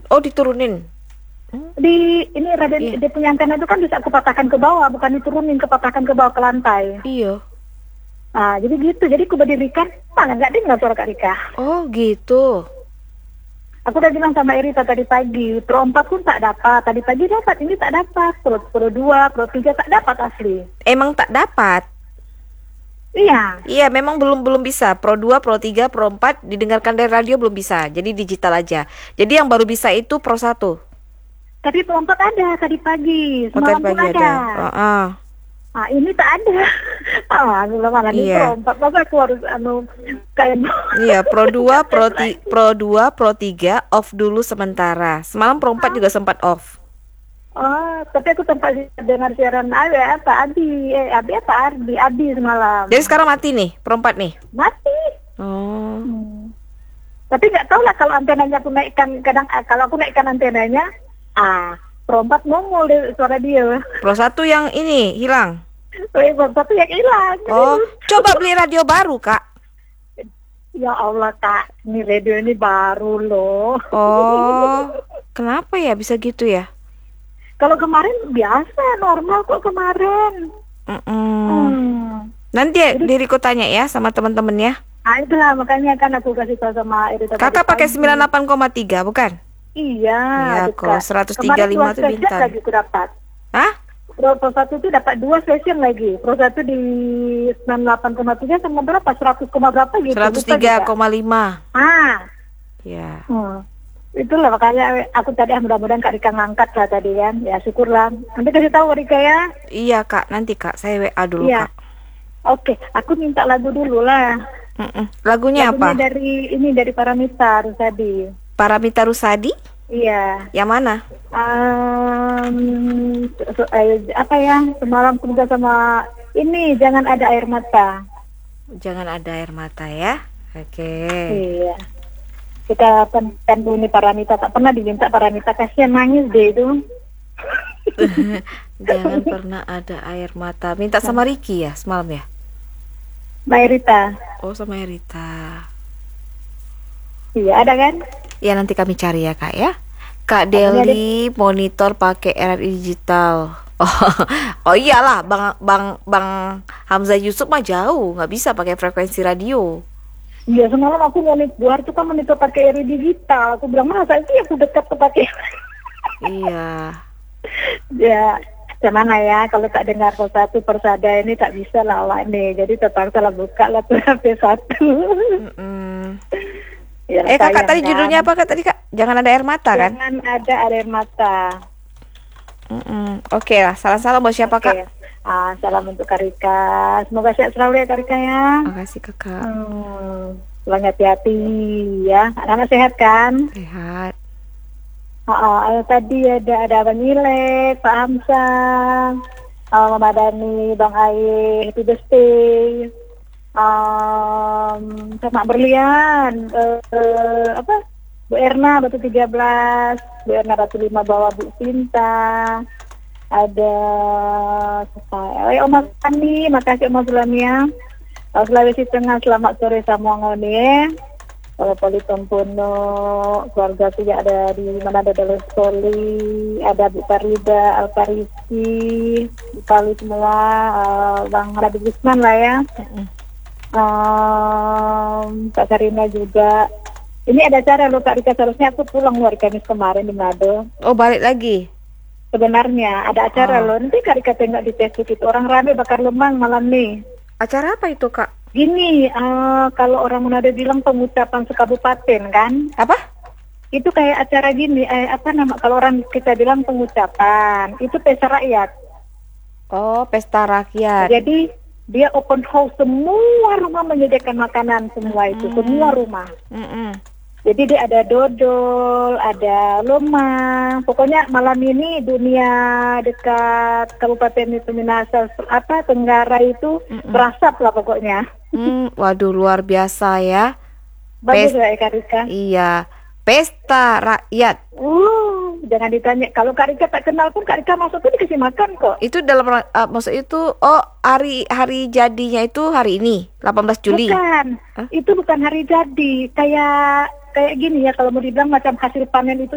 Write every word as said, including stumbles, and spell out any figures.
Oh, diturunin. Hmm, Di ini radio iya. dia punya antena itu kan bisa aku patahkan ke bawah, bukan diturunin, kepatahkan ke bawah ke lantai. Iya. Ah, jadi gitu. Jadi aku berdirikan, mana nggak dengar suara Kak Rika. Oh, gitu. Aku udah bilang sama Erita tadi pagi, Pro empat pun tak dapat. Tadi pagi dapat, ini tak dapat. Pro, Pro dua, Pro tiga tak dapat asli. Emang tak dapat. Iya, Iya, memang belum belum bisa. Pro dua, Pro tiga, Pro empat didengarkan dari radio belum bisa. Jadi digital aja. Jadi yang baru bisa itu Pro satu. tapi Pro empat ada tadi pagi. Oh, tadi Semalam pun pagi ada. ada. Oh, ah. Ah, ini tak ada. Ah, aku bilang malah ini Iya. Pro empat. Masa aku harus anu kayak Iya, Pro dua, Pro ti- Pro dua, Pro tiga off dulu sementara. Semalam Pro empat juga sempat off. Oh, tapi aku tempat dengar siaran Abi apa Abi, eh Abi apa Ardi, Abi semalam. Jadi sekarang mati nih, Pro empat nih. Mati. Oh. Hmm. Tapi nggak tahu lah kalau antenanya aku naikkan, kadang ah, kalau aku naikkan antenanya, ah, Pro empat nongol deh suara dia. Pro satu yang ini hilang. Pro satu yang hilang. Oh, coba beli radio baru, Kak. Ya Allah Kak, ini radio ini baru loh. Oh, kenapa ya bisa gitu ya? Kalau kemarin biasa, normal kok kemarin. Mm-mm. Hmm. Nanti ya, diriku tanya ya sama teman-teman ya. Ah itulah makanya kan aku kasih tahu sama Erita. Kakak tadi pakai pagi. sembilan puluh delapan koma tiga bukan? Iya, Iya, dekat. kok seratus tiga puluh lima Kemarin tuh dua bintang. spesial lagi aku dapat. Hah? Pro, Pro satu itu dapat dua session lagi. Pro satu di sembilan puluh delapan koma tiga sama berapa? seratus, berapa gitu. seratus lupa tiga juga. koma lima. Ah, Ya. hmm. Itulah makanya aku tadi ah, mudah-mudahan Kak Rika ngangkat lah tadi kan. Ya syukurlah. Nanti kasih tahu Kak Rika ya. Iya, Kak. Nanti, Kak. Saya W A dulu, Iya. Kak. Oke, aku minta lagu dulu lah. Mm-mm. Lagunya Lagunya apa? dari ini dari Paramita tadi. Paramita Rusadi? Iya. Yang mana? Um, so- eh, apa ya? Semalam juga sama ini jangan ada air mata. Jangan ada air mata ya. Oke. Iya. Kita pen pen dulu nih Paramita, tak pernah diminta Paramita, kasihan nangis deh itu. Jangan pernah ada air mata. Minta sama Ricky ya semalam ya? Mbak Rita. Oh, sama Rita. Iya, ada kan? Ya, nanti kami cari ya, Kak ya. Kak Pokoknya Deli monitor pakai R R I digital. Oh, oh iyalah, Bang Bang Bang Hamzah Yusuf mah jauh, nggak bisa pakai frekuensi radio. Iya, semalam aku monitor, tuh kan monitor pakai R digital. Aku bilang, masa sih aku dekat tuh pakai. Iya. Ya, gimana ya, kalau tak dengar Pro satu persada ini tak bisa lah awak nih. Jadi terpaksa lah buka lah tuh H P satu. Mm-mm. Ya, Eh, Kakak sayang tadi kan. judulnya apa, Kak? Tadi, Kak? Jangan ada air mata kan? Jangan ada air mata. Mm-mm. Oke lah, salam-salam buat siapa, Oke. Kak? Ah, salam untuk Kak Rika. Semoga sehat selalu ya Kak Rika ya. Makasih, Kakak. Hmm, pulang hati-hati ya. Anak-anak sehat kan? Sehat. Oh, oh, tadi ada ada Abang Ilek, Pak Hamzah, uh, Mama Dani, Bang Aye, Happy Birthday, um, sama Berlian, uh, uh, apa? Bu Erna Batu tiga belas, Bu Erna Batu lima bawa Bu Cinta, ada saya, Oma Sani, makasih Oma Sulamia, uh, Sulawesi Tengah, selamat sore Samuangoni ya. Kalau Poli Tompono, keluarga juga ada di mana ada Delos Poli, ada Bu Parlida, Alparisi, Bu Pali semua, uh, Bang Rabi Gusman lah ya, um, Kak Sarina juga. Ini ada acara loh Kak Rika, seharusnya aku pulang luar Kamis kemarin di Manado. Oh, balik lagi. Sebenarnya ada acara Oh. loh, nanti Kak Rika tengok di Facebook itu, orang rame bakar lemang malam nih. Acara apa itu, Kak? Gini, uh, kalau orang Manado bilang pengucapan sekabupaten kan, Apa? itu kayak acara gini, eh, apa nama, kalau orang kita bilang pengucapan, itu pesta rakyat. Oh, pesta rakyat. Jadi dia open house, semua rumah menyediakan makanan semua itu, Hmm. semua rumah. Mm-mm. Jadi dia ada dodol, ada lemang, pokoknya malam ini dunia dekat Kabupaten itu Minahasa apa Tenggara itu Mm-mm. berasap lah pokoknya. Hmm, waduh, luar biasa ya. Bagus Pes- ya Kak Rika. Iya, pesta rakyat. Uh, jangan ditanya. Kalau Kak Rika tak kenal pun Kak Rika masuk pun dikasih makan kok. Itu dalam ra- uh, maksud itu oh hari hari jadinya itu hari ini, delapan belas Juli. Bukan, Hah? itu bukan hari jadi. Kayak kayak gini ya kalau mau dibilang macam hasil panen itu